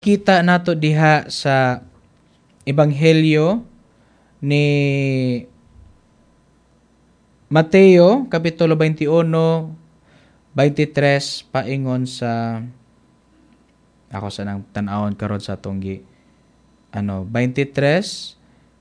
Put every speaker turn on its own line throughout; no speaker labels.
Kita nato diha sa Ebanghelyo ni Mateo kapitulo 21, 23 paingon sa ako sa nang tan-awon karon sa tunggi 23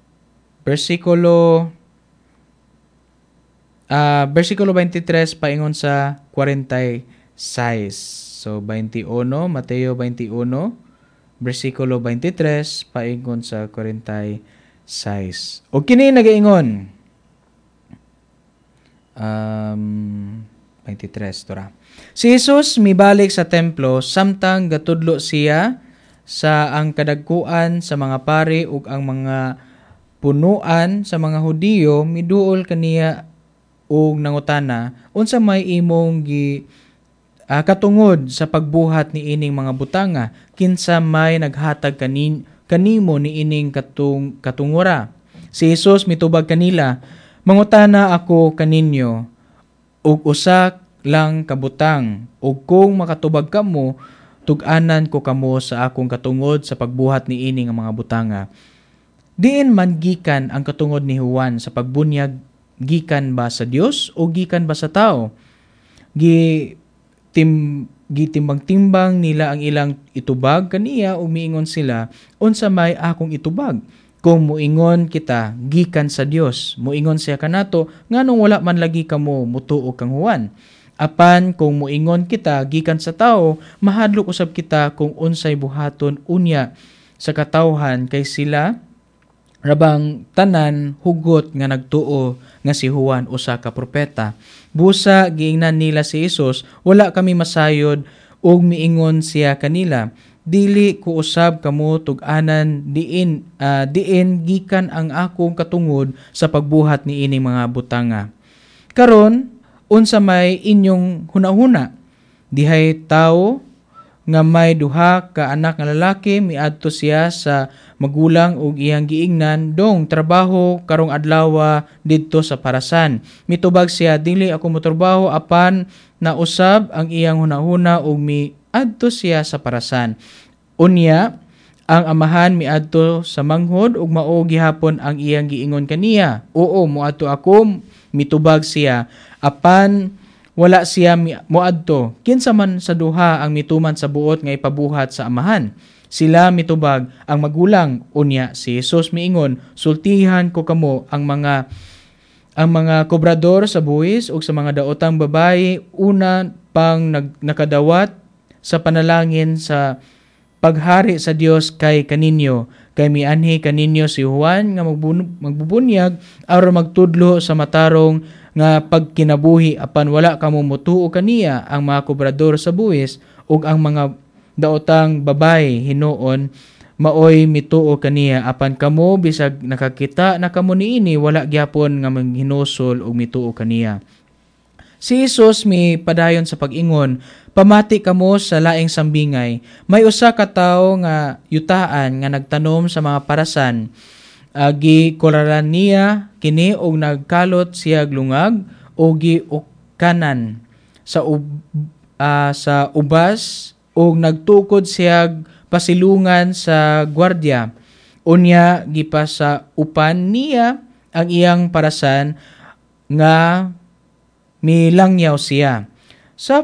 versikulo 23 paingon sa 46. So 21, Mateo 21 versikulo 23 paingon sa 46. O kini nagaingon 23 tora. Si Jesus mibalik sa templo samtang gatudlo siya sa ang kadagkuan sa mga pari ug ang mga punuan sa mga Hudiyo miduol kaniya ug nangutana unsa may imong katungod sa pagbuhat ni ining mga butanga, kinsa may naghatag kanimo ni ining katungura. Si Jesus mitubag kanila, mangutana ako kaninyo ug usa lang kabutang, ug kung makatubag kamo, tug-anan ko kamo sa akong katungod sa pagbuhat ni ining mga butanga. Diin man gikan ang katungod ni Juan sa pagbunyag, gikan ba sa Dios o gikan ba sa tao? Gitimbang-timbang nila ang ilang itubag kaniya ug miingon sila, unsa may akong itubag? Kung muingon kita gikan sa Dios, muingon siya kanato nganong wala man lagi kamo mutuo kang Juan. Apan kung muingon kita gikan sa tao, mahadlok usab kita kung unsay buhaton unya sa katawhan kay sila rabang tanan hugot nga nagtuo nga si Juan usa ka propeta. Busa giingnan nila si Jesus, wala kami masayod ug miingon siya kanila, dili ko usab kamo tug-anan diin gikan ang akong katungod sa pagbuhat ni ining mga butanga. Karon unsa may inyong hunahuna? Dihay tawo nga may duha ka anak nga lalaki, miadto siya sa magulang ug iyang giingnan, dong trabaho karong adlaw didto sa parasan. Mitubag siya, dili ako motrabaho, apan nausab ang iyang hunahuna ug miadto siya sa parasan. Unya ang amahan miadto sa manghod ug mao gihapon ang iyang giingon kaniya, oo moadto ako, mitubag siya, apan wala siya moadto. Kinsa man sa duha ang mituman sa buot nga ipabuhat sa amahan? Sila mitubag ang magulang. Unya si Jesus miingon, sultihan ko kamo ang mga kobrador sa buhis ug sa mga daotang babayi una pang nakadawat sa panalangin sa paghari sa Dios kay kaninyo. Kay mianhi kaninyo si Juan nga magbubunyag aron magtudlo sa matarong nga pagkinabuhi, apan wala kamo mutuo kaniya. Ang mga kobrador sa buwis ug ang mga daotang babae hinuon maoy mituo kaniya, apan kamo bisag nakakita na kamo niini wala gyapon nga maghinusol ug mituo kaniya. Si Jesus mi padayon sa pag-ingon, pamati kamo sa laing sambingay. May usa ka tawo nga yutaan nga nagtanom sa mga parasan. Gikuraran niya kini og nagkalot siya lungag o giukanan sa ubas og nagtukod siya pasilungan sa gwardiya. Unya gipasa upan niya ang iyang parasan nga milangyaw siya. Sa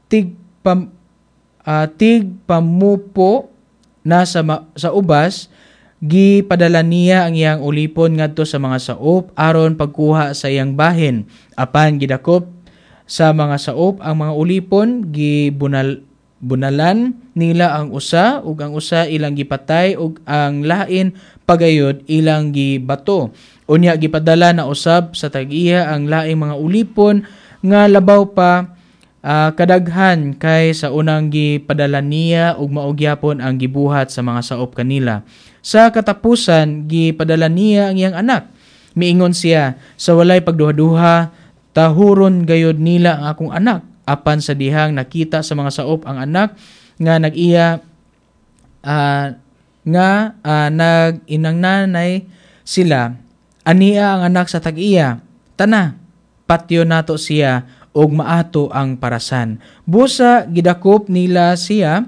pamupo na sa ubas, gipadala niya ang iyang ulipon ngadto sa mga saop aron pagkuha sa iyang bahin. Apan gidakop sa mga saop ang mga ulipon, bunalan nila ang usa ug ang usa ilang gipatay ug ang lain pagayod ilang gibato. Unya gipadala na usab sa tag-iya ang laing mga ulipon nga labaw pa kadaghan kay sa unang gipadala niya ug mao gyapon ang gibuhat sa mga saop kanila. Sa katapusan gipadala niya ang iyang anak. Miingon siya, sa walay pagduha-duha tahuron gayud nila ang akong anak. Apan sa dihang nakita sa mga saop ang anak nga nag-iya nag-inang nanay sila, ania ang anak sa tag-iya, tana patyo nato siya og maato ang parasan. Busa gidakop nila siya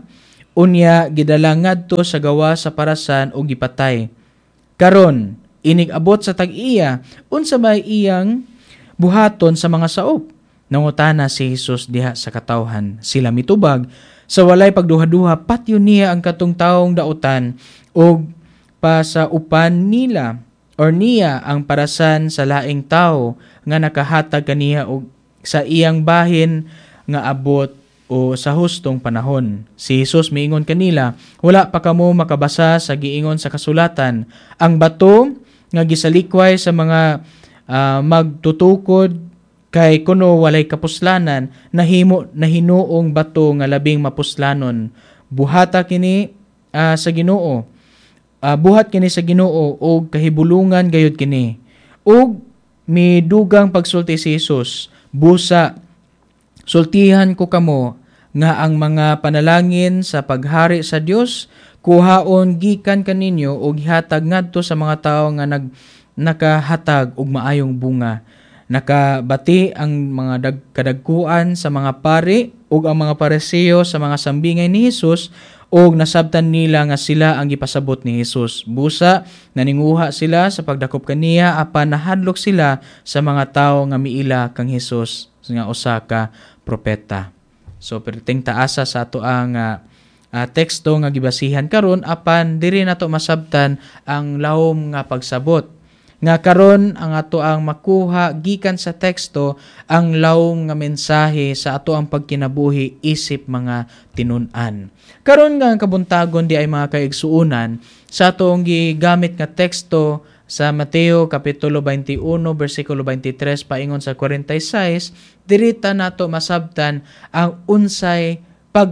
Unya gidala ngadto sa gawa sa parasan o gipatay. Karon inig-abot sa tag-iya unsa may iyang buhaton sa mga saop. Nangutana si Jesus diha sa katawhan. Sila mitubag sa walay pagduha-duha patyo niya ang katong taong dautan o pa sa upan nila or niya ang parasan sa laing tao nga nakahatag kaniya og sa iyang bahin nga abot o sa hustong panahon. Si Jesus miingon kanila, wala pa kamo makabasa sa giingon sa kasulatan. Ang bato nga gisalikway sa mga magtutukod kay kuno walay kapuslanan nahinuong bato nga labing mapuslanon. Buhata kini sa Ginoo. Buhat kini sa Ginoo og kahibulungan gayud kini. Og midugang pagsulti si Jesus, busa sultihan ko kamo nga ang mga panalangin sa paghari sa Dios kuhaon gikan kaninyo og gihatag ngadto sa mga tawo nga nakahatag og maayong bunga. Nakabati ang mga kadagkuan sa mga pari ug ang mga Pariseo sa mga sambingay ni Jesus og nasabtan nila nga sila ang gipasabot ni Jesus. Busa naninguha sila sa pagdakop kaniya apan nahadlok sila sa mga tawo nga miila kang Jesus nga usa ka propeta. So perting taasa sa ato ang teksto nga gibasihan karon apan diri nato masabtan ang lahom nga pagsabot. Nga karon ang ato ang makuha gikan sa teksto ang lawom nga mensahe sa ato ang pagkinabuhi isip mga tinun-an. Karon nga ang kabuntagon di ay mga kaigsuunan sa atong gigamit nga teksto sa Mateo kapitulo 21 bersikulo 23 paingon sa 46, dirita nato masabtan ang unsay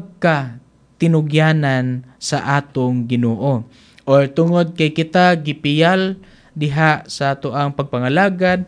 pagka-tinugyanan sa atong Ginoo. Or tungod kay kita gipiyal diha sa ato ang pagpangalagad,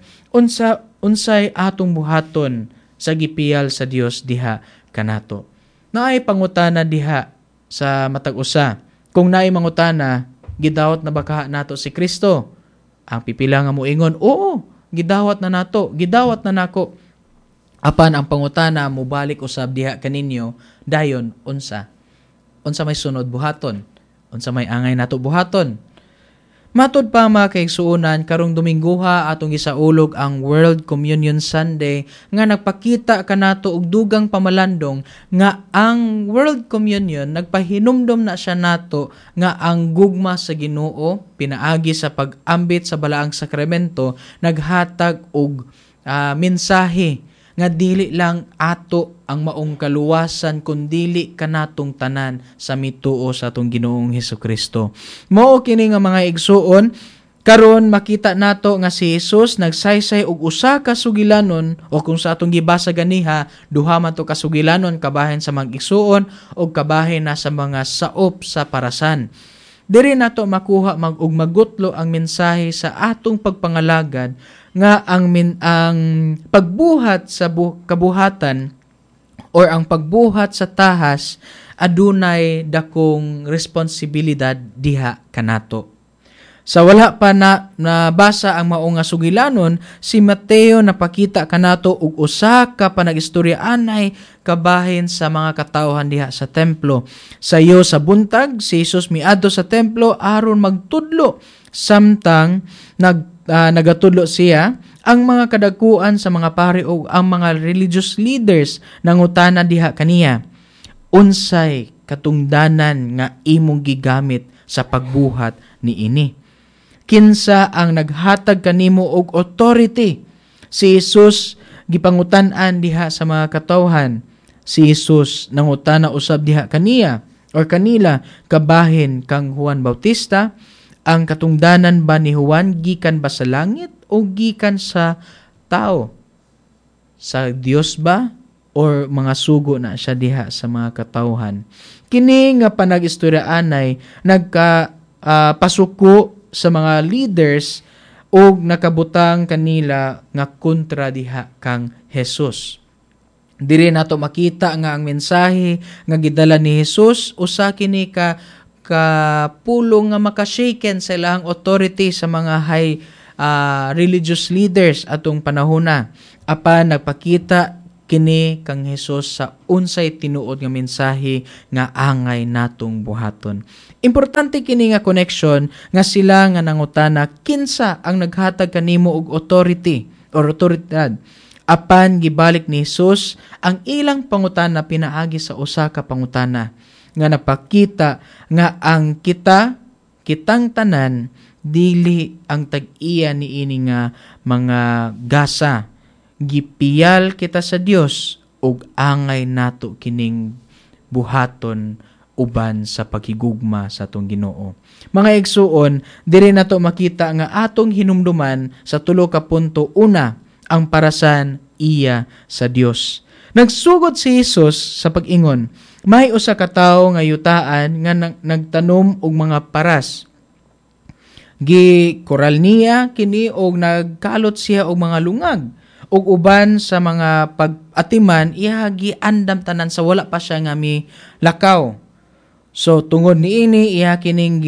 unsay atong buhaton sa gipiyal sa Dios diha kanato. Naay pangutana diha sa matag usa. Kung naay mangutana, gidawat na ba kaha nato si Kristo? Ang pipila nga moingon, oo, gidawat na nato, gidawat na nako. Apan ang pangutana mobalik usab diha kaninyo, dayon unsa? Unsa may sunod buhaton? Unsa may angay nato buhaton? Matod pa mga kaigsuunan, karong Domingguha atong gisaulog ang World Communion Sunday nga nagpakita kanato og dugang pamalandong nga ang World Communion nagpahinumdom na siya nato nga ang gugma sa Ginoo pinaagi sa pag-ambit sa balaang sakramento naghatag og mensahe nga dili lang ato ang maong kaluwasan kundili kanatong tanan sa mituo sa atong Ginoong Hesukristo. Mao kini nga mga igsuon karon makita nato nga si Jesus nagsaysay og usa ka sugilanon o kung sa atong gibasa ganiha duha man to ka sugilanon kabahin sa mga igsuon o kabahin na sa mga saop sa parasan. Diri nato makuha og magutlo ang mensahe sa atong pagpangalagad nga ang pagbuhat sa kabuhatan or ang pagbuhat sa tahas adunay dakong responsibilidad diha kanato. Sa wala pa na nabasa ang mao nga sugilanon, si Mateo napakita kanato og usa ka panagistorya anay kabahin sa mga katawhan diha sa templo. Sayo sa buntag, si Jesus miadto sa templo aron magtudlo samtang nagatudlo siya ang mga kadagkuan sa mga pari o ang mga religious leaders nangutana diha kaniya, unsay katungdanan nga imong gigamit sa pagbuhat niini? Kinsa ang naghatag kanimo og authority? Si Jesus gipangutan-an diha sa mga katawhan. Si Jesus nangutana usab diha kaniya or kanila, kabahin kang Juan Bautista, ang katungdanan ba ni Juan gikan ba sa langit o gikan sa tao? Sa Dios ba or mga sugo na siya diha sa mga katawhan? Kini nga panag-istoryaanay pasuko sa mga leaders o nakabutang kanila nga kontra diha kang Jesus. Diri nato makita nga ang mensahe nga gidala ni Jesus usa kini ka pulong nga makashaken sa ilang authority sa mga high religious leaders atong panahona. Apan nagpakita kini kang Hesus sa unsay tinuod nga mensahe nga angay natong buhaton. Importante kini nga connection nga sila nga nangutana kinsa ang naghatag kanimo og authority or otoridad. Apan gibalik ni Hesus ang ilang pangutana pinaagi sa usa ka pangutana nga napakita nga ang kitang tanan dili ang tag-iya niini nga mga gasa. Gipiyal kita sa Dios ug angay nato kining buhaton uban sa paghigugma sa atong Ginoo. Mga igsuon, diri nato makita nga atong hinumduman sa tulo ka punto. Una, ang parasan iya sa Dios. Nagsugod si Jesus sa pag-ingon, may usa ka tawo nga yutaan nga nagtanom og mga paras. Gikoral niya kini og nagkalot siya og mga lungag. Ug uban sa mga pag-atiman iya giandam tanan sa wala pa siya nga lakaw. So tungod niini iya kining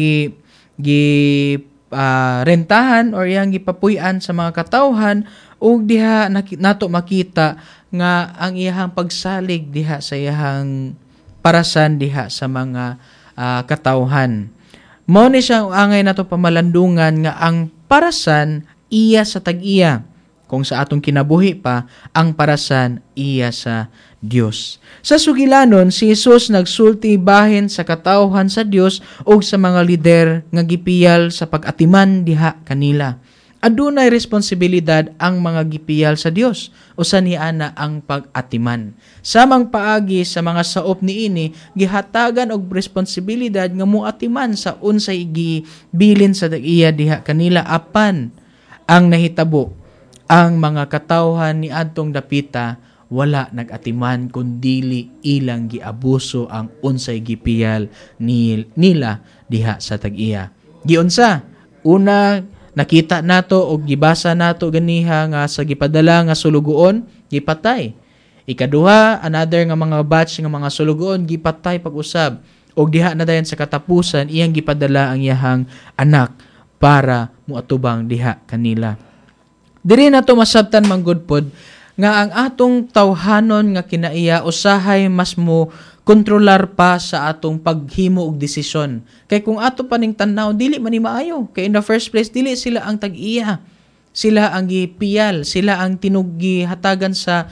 rentahan or iyang gipapuy-an sa mga katawhan ug diha nato makita nga ang iyahang pagsalig diha sa iyahang parasan diha sa mga katawhan. Mao ni siya angay nato pamalandungan nga ang parasan iya sa tag-iya. Kung sa atong kinabuhi pa, ang parasan iya sa Dios. Sa sugilanon, si Jesus nagsulti bahin sa katawhan sa Dios o sa mga lider nga gipiyal sa pag-atiman diha kanila. Adunay responsibilidad ang mga gipiyal sa Dios o sa niana ang pag-atiman. Samang paagi sa mga saop niini, gihatagan og responsibilidad nga moatiman sa unsay gibilin sa iya diha kanila apan ang nahitabo. Ang mga katawhan ni adtong dapita wala nag-atiman kundili ilang giabuso ang unsay gipiyal nila diha sa tag-iya. Giunsa? Una, nakita nato o gibasa nato ganiha nga sa gipadala nga sulugoon, gipatay. Ikaduha, another nga mga batch nga mga sulugoon, gipatay pag-usab. O diha na dayon sa katapusan, iyang gipadala ang iyahang anak para muatubang diha kanila. Diri na to masabtan manggod pod nga ang atong tawhanon nga kinaiya usahay mas mo kontrolar pa sa atong paghimo og desisyon. Kay kung ato pa ning tan-aw dili man ni maayo. Kay in the first place dili sila ang tag-iya. Sila ang gipiyal, sila ang tinuggi hatagan sa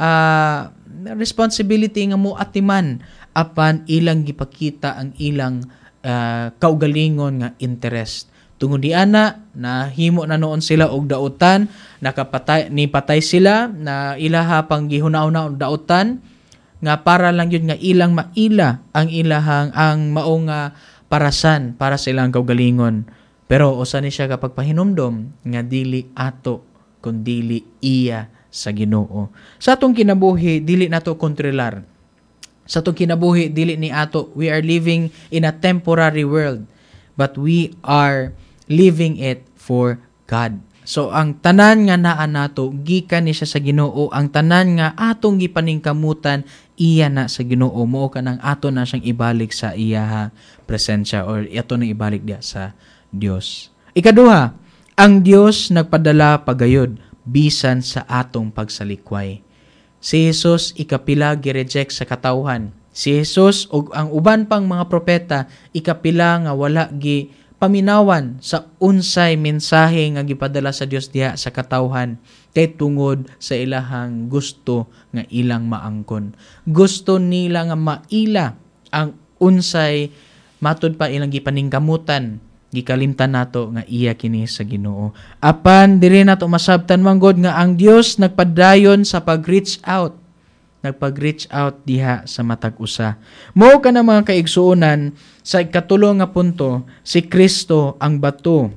responsibility nga mo atiman apan ilang gipakita ang ilang kaugalingon nga interest. Tungod di ana nahimo na noon sila og dautan, nipatay sila na ilaha pang gihunaw-na og dautan nga para lang yun nga ilang maila ang ilahang ang mao nga parasan para sa ilang kaugalingon. Pero usa ni siya kapag pahinumdom nga dili ato kundi iya sa Ginoo. Sa atong kinabuhi dili nato kontrolar. Sa atong kinabuhi dili ni ato, we are living in a temporary world but we are living it for God. So ang tanan nga naa nato gikan ni siya sa Ginoo, ang tanan nga atong gipaningkamutan iya na sa Ginoo, mao kanang ato na siyang ibalik sa iya presensya or ato na ibalik dia sa Dios. Ikaduha, ang Dios nagpadala pagayod bisan sa atong pagsalikway. Si Jesus ikapila gi-reject sa katawhan. Si Jesus ug ang uban pang mga propeta ikapila nga wala gi paminawan sa unsay mensahe nga gipadala sa Dios diha sa katawhan kay tungod sa ilahang gusto nga ilang maangkon. Gusto nila nga maila ang unsay matud pa ilang gipaningkamutan. Gikalimtan nato nga iya kini sa Ginoo. Apan diri nato masabtan manggod nga ang Dios nagpadayon sa pag-reach out. Nagpag-reach out diha sa matag usa. Mao ka na mga kaigsuonan sa ikatulo nga punto, si Kristo ang bato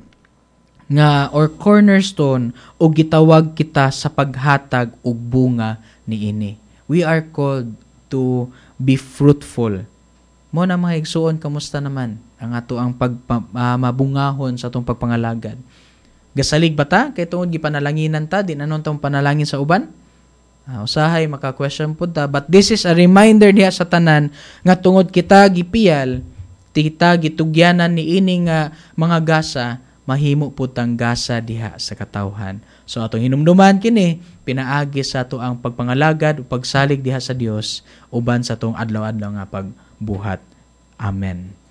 nga or cornerstone o gitawag kita sa paghatag og bunga niini. We are called to be fruitful. Mo na mga igsuon, kamusta naman ang ato ang mabungahon sa atong pagpangalagad? Gasalig ba ta? Kay tungod gipanalanginan ta, di nanon tong panalangin sa uban? Usahay maka-question po ta. But this is a reminder diha sa tanan nga tungod kita gipiyal, kita gitugyanan ni ining mga gasa, mahimo pud tang gasa diha sa katawhan. So atong hinumduman kini pinaagi sa ato ang pagpangalagad o pagsalig diha sa Dios uban sa atong adlaw-adlaw nga pagbuhat. Amen.